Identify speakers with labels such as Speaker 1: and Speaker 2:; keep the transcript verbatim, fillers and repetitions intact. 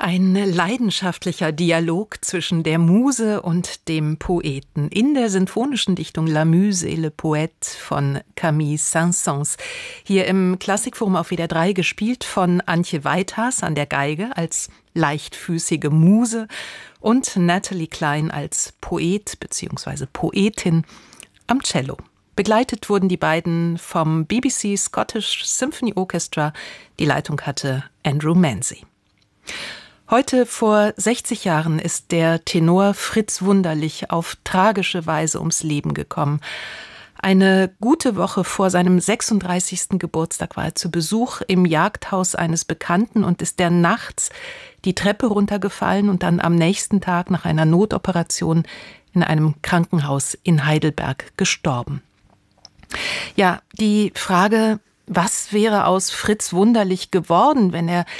Speaker 1: Ein leidenschaftlicher Dialog zwischen der Muse und dem Poeten in der sinfonischen Dichtung La Muse et le Poète von Camille Saint-Saëns. Hier im Klassikforum auf W D R drei gespielt von Antje Weithas an der Geige als leichtfüßige Muse und Natalie Cline als Poet bzw. Poetin am Cello. Begleitet wurden die beiden vom B B C Scottish Symphony Orchestra. Die Leitung hatte Andrew Manzi. Heute vor sechzig Jahren ist der Tenor Fritz Wunderlich auf tragische Weise ums Leben gekommen. Eine gute Woche vor seinem sechsunddreißigsten Geburtstag war er zu Besuch im Jagdhaus eines Bekannten und ist der nachts die Treppe runtergefallen und dann am nächsten Tag nach einer Notoperation in einem Krankenhaus in Heidelberg gestorben. Ja, die Frage, was wäre aus Fritz Wunderlich geworden, wenn er